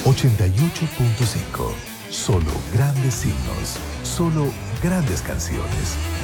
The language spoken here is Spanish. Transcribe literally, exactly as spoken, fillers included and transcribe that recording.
ochenta y ocho punto cinco. Solo grandes himnos. Solo grandes canciones.